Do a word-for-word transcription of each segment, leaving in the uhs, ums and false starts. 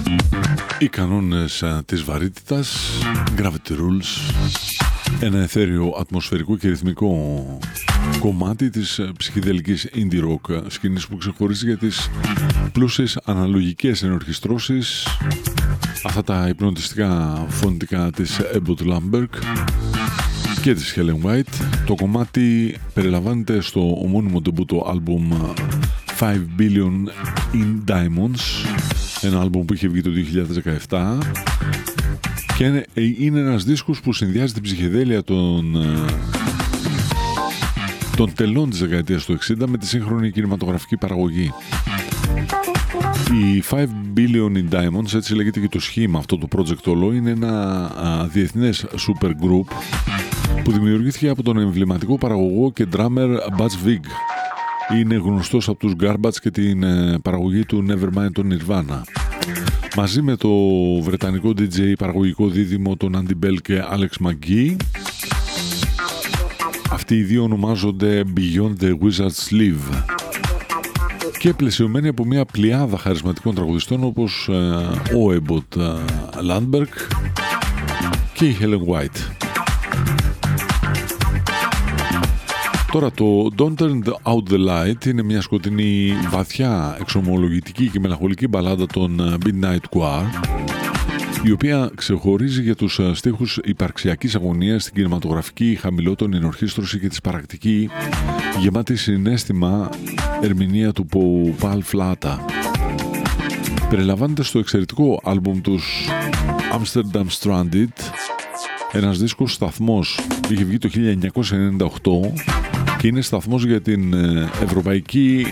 Οι κανόνες της βαρύτητας, Gravity Rules, ένα εθέριο ατμοσφαιρικό και ρυθμικό κομμάτι της ψυχιδελικής indie rock σκηνής που ξεχωρίζει για τις πλούσιες αναλογικές ενορχιστρώσεις, αυτά τα υπνοτιστικά φωνητικά της Ebbot Lundberg και της Helen White. Το κομμάτι περιλαμβάνεται στο ομώνυμο ντεμπούτο άλμπουμ five billion in Diamonds, ένα άλμπουμ που είχε βγει το δύο χιλιάδες δεκαεπτά και είναι, είναι ένας δίσκος που συνδυάζει την ψυχεδέλεια των, των τελών της δεκαετίας του εξήντα με τη σύγχρονη κινηματογραφική παραγωγή. Η five billion in Diamonds, έτσι λέγεται και το σχήμα αυτό το project όλο, είναι ένα α, διεθνές super group που δημιουργήθηκε από τον εμβληματικό παραγωγό και drummer Butch Vig. Είναι γνωστός από τους Garbage και την ε, παραγωγή του Nevermind των Nirvana. Μαζί με το βρετανικό ντι τζέι παραγωγικό δίδυμο τον Andy Bell και Alex McGee, αυτοί οι δύο ονομάζονται Beyond the Wizard's Sleeve και πλαισιωμένοι από μια πλειάδα χαρισματικών τραγουδιστών όπως ε, ο Ebbot ε, Lundberg και η Helen White. Τώρα το Don't Turn Out the Light είναι μια σκοτεινή, βαθιά, εξομολογητική και μελαγχολική μπαλάντα των Midnight Choir, η οποία ξεχωρίζει για τους στίχους υπαρξιακής αγωνίας, στην κινηματογραφική χαμηλότονη ενορχήστρωση και τη σπαρακτική, γεμάτη συναίσθημα ερμηνεία του Paul Flatta. Περιλαμβάνεται στο εξαιρετικό άλμπουμ τους Amsterdam Stranded, ένας δίσκος σταθμός, είχε βγει το χίλια εννιακόσια ενενήντα οκτώ και είναι σταθμός για την ευρωπαϊκή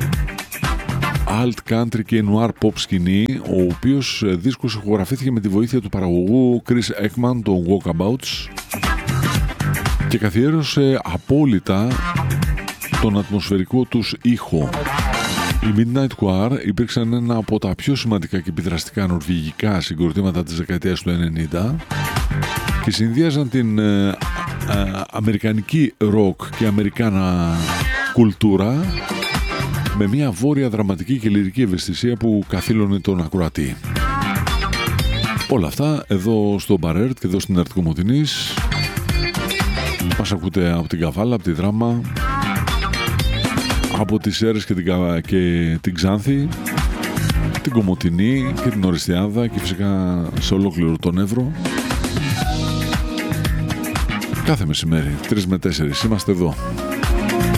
alt country και noir pop σκηνή, ο οποίος δίσκος ηχογραφήθηκε με τη βοήθεια του παραγωγού Chris Ekman, το Walkabouts, και καθιέρωσε απόλυτα τον ατμοσφαιρικό τους ήχο. Οι Midnight Choir υπήρξαν ένα από τα πιο σημαντικά και επιδραστικά νορβηγικά συγκροτήματα της δεκαετίας του ενενήντα και συνδυάζαν την ε, ε, αμερικανική ροκ και αμερικάνα κουλτούρα με μια βόρεια δραματική και λυρική ευαισθησία που καθήλωνε τον ακροατή. Όλα αυτά εδώ στο Μπαρέρτ και εδώ στην Art Κομοτηνής. Μας ακούτε από την Καβάλα, από τη Δράμα, από τις Σέρρες και την, και την Ξάνθη, την Κομοτηνή και την Οριστιάδα και φυσικά σε ολόκληρο τον Εύρο. Κάθε μεσημέρι, τρεις με τέσσερις, είμαστε εδώ.